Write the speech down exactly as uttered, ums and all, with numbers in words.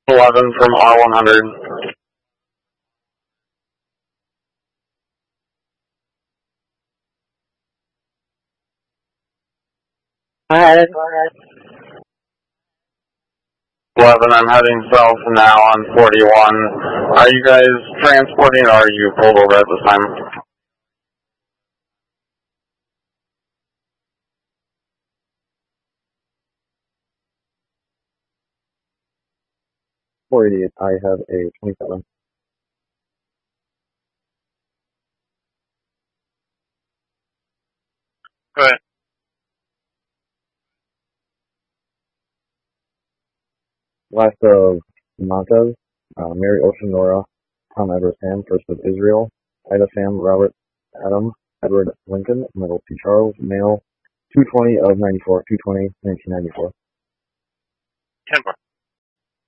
eleven from R one hundred. Go ahead, go ahead. eleven, I'm heading south now on forty-one. Are you guys transporting or are you pulled over at this time? four eighty-eight, I have a twenty-seven. Go ahead. Last of Montez, uh, Mary Ocean Nora, Tom Edward Sam, First of Israel, Ida Sam, Robert Adam, Edward Lincoln, Middle P. Charles, male, two twenty of ninety-four, two twenty, nineteen ninety-four. ten four.